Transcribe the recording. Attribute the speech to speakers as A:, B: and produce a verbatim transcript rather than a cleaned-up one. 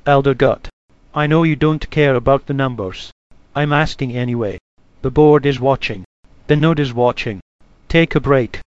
A: Elder Gutt. I know you don't care about the numbers. I'm asking anyway. The board is watching. The node is watching. Take a break.